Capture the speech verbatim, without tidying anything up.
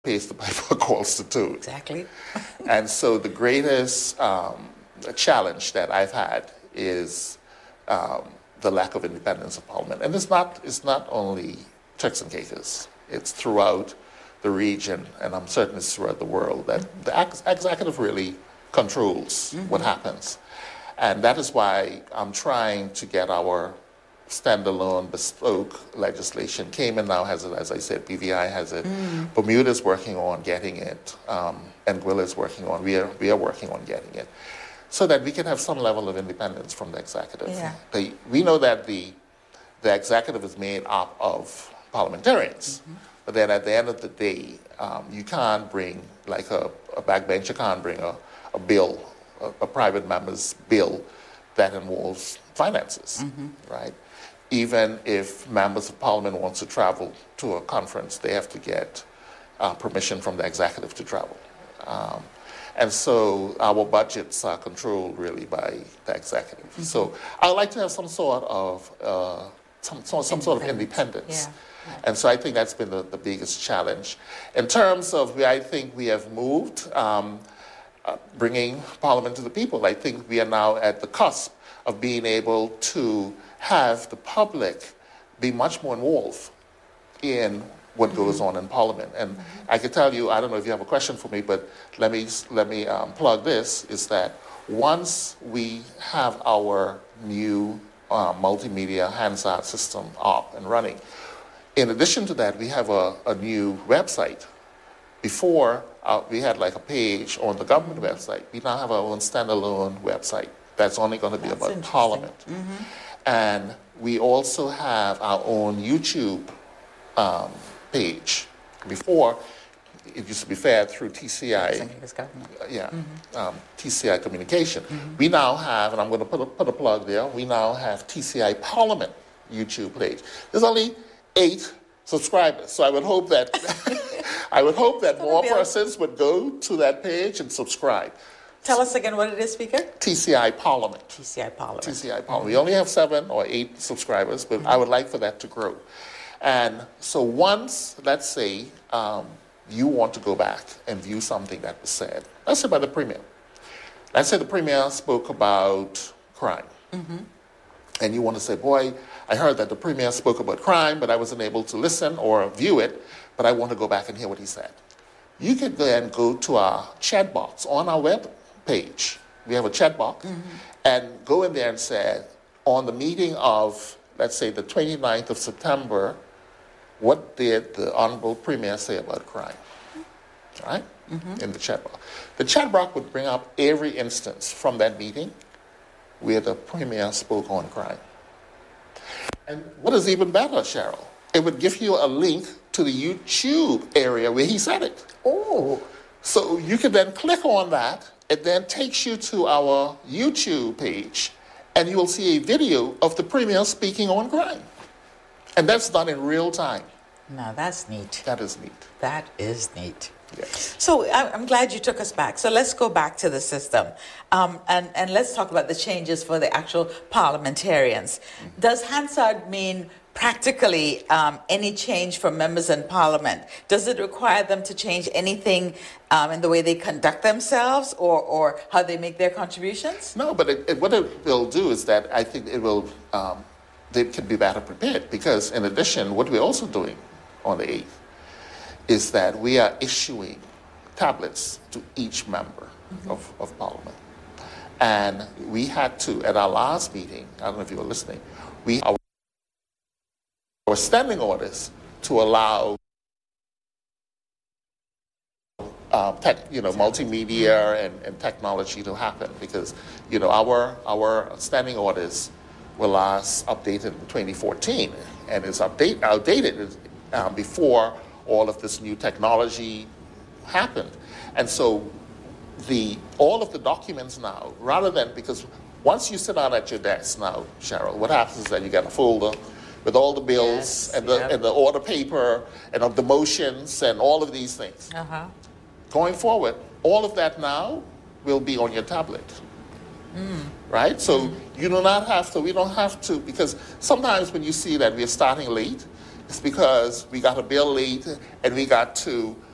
pays the piper calls the tune. Exactly. And so the greatest um, challenge that I've had is um, the lack of independence of Parliament. And it's not, it's not only Turks and Caicos. It's throughout the region, and I'm certain it's throughout the world, that the ex- executive really controls mm-hmm. what happens. And that is why I'm trying to get our standalone bespoke legislation. Cayman now has it, as I said, B V I has it. Mm. Bermuda's working on getting it. Um, Anguilla is working on, we are, we are working on getting it. So that we can have some level of independence from the executive. Yeah. The, we know that the, the executive is made up of parliamentarians, mm-hmm. but then at the end of the day, um, you can't bring, like a, a backbencher can't bring a, a bill, a, a private member's bill that involves finances, mm-hmm. right? Even if members of parliament want to travel to a conference, they have to get uh, permission from the executive to travel. Um, and so our budgets are controlled really by the executive. Mm-hmm. So I'd like to have some sort of, uh, some, some, some sort of independence. Yeah. And so I think that's been the, the biggest challenge. In terms of where I think we have moved, um, uh, bringing Parliament to the people, I think we are now at the cusp of being able to have the public be much more involved in what mm-hmm. goes on in Parliament. And mm-hmm. I can tell you, I don't know if you have a question for me, but let me, let me um, plug this, is that once we have our new uh, multimedia Hansard system up and running, in addition to that, we have a, a new website. Before, uh, we had like a page on the government website. We now have our own standalone website that's only going to be That's about Parliament. Mm-hmm. And we also have our own YouTube um, page. Before, it used to be fed through T C I. Yeah, mm-hmm. um, T C I Communication. Mm-hmm. We now have, and I'm going to put a, put a plug there, we now have T C I Parliament YouTube page. There's only eight subscribers, so I would hope that I would hope that more persons would go to that page and subscribe. Tell us again what it is, Speaker. T C I Parliament. T C I Parliament. T C I Parliament. Mm-hmm. We only have seven or eight subscribers, but mm-hmm. I would like for that to grow. And so once, let's say, um, you want to go back and view something that was said, let's say by the Premier. Let's say the Premier spoke about crime. Mm-hmm. And you want to say, boy, I heard that the Premier spoke about crime, but I wasn't able to listen or view it, but I want to go back and hear what he said. You can then go to our chat box on our web page. We have a chat box, mm-hmm. and go in there and say, on the meeting of, let's say, the twenty-ninth of September, what did the Honorable Premier say about crime? All right? Mm-hmm. In the chat box. The chat box would bring up every instance from that meeting where the Premier spoke on crime. And what is even better, Cheryl, it would give you a link to the YouTube area where he said it. Oh. So you can then click on that. It then takes you to our YouTube page, and you will see a video of the Premier speaking on crime. And that's done in real time. Now, that's neat. That is neat. That is neat. Yes. So I'm glad you took us back. So let's go back to the system, um, and, and let's talk about the changes for the actual parliamentarians. Mm-hmm. Does Hansard mean practically um, any change for members in Parliament? Does it require them to change anything um, in the way they conduct themselves or, or how they make their contributions? No, but it, it, what it will do is that I think it will, um, they can be better prepared, because in addition, what we're also doing on the eighth is that we are issuing tablets to each member mm-hmm. of, of Parliament. And we had to, at our last meeting, I don't know if you were listening, we our, our standing orders to allow uh, tech, you know, multimedia and, and technology to happen, because, you know, our our standing orders were last updated in twenty fourteen, and it's update, outdated uh, before all of this new technology happened. And so the all of the documents now, rather than, because once you sit down at your desk now, Cheryl, what happens is that you get a folder with all the bills yes, and, the, yep. and the order paper and of the motions and all of these things. Uh-huh. Going forward, all of that now will be on your tablet. Mm. Right? So mm. you do not have to, we don't have to, because sometimes when you see that we're starting late, it's because we got a bill late and we got to